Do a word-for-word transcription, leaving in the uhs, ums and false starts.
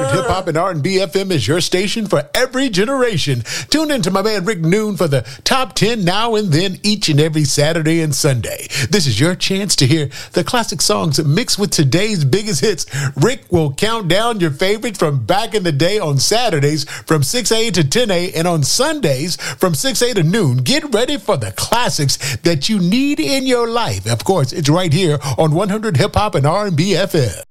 hundred Hip Hop and R and B F M is your station for every generation. Tune in to my man Rick Noon for the top ten now and then each and every Saturday and Sunday. This is your chance to hear the classic songs mixed with today's biggest hits. Rick will count down your favorites from back in the day on Saturdays from six a.m. to ten a.m. and on Sundays from six a.m. to noon. Get ready for the classics that you need in your life. Of course, it's right here on one hundred Hip Hop and R and B F M.